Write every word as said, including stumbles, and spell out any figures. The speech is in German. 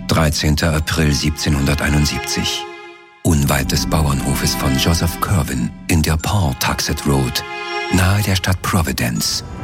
dreizehnter April siebzehnhunderteinundsiebzig. Unweit des Bauernhofes von Joseph Curwen in der Pawtuxet Road, nahe der Stadt Providence,